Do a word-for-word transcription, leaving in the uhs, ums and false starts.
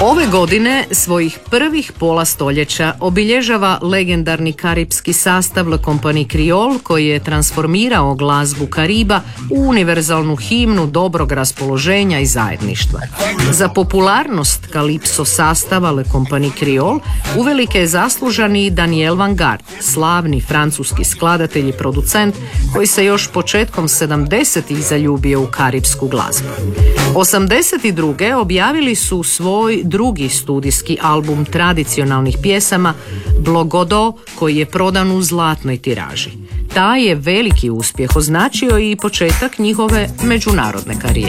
Ove godine svojih prvih pola stoljeća obilježava legendarni karipski sastav Le Compagnie Creole koji je transformirao glazbu Kariba u univerzalnu himnu dobrog raspoloženja i zajedništva. Za popularnost kalipso sastava Le Compagnie Creole uvelike je zaslužan i Daniel Vanguard, slavni francuski skladatelj i producent koji se još početkom sedamdesetih zaljubio u karipsku glazbu. osamdeset druge objavili su svoj drugi studijski album tradicionalnih pjesama Blogodo, koji je prodan u zlatnoj tiraži. Taj je veliki uspjeh označio i početak njihove međunarodne karijere.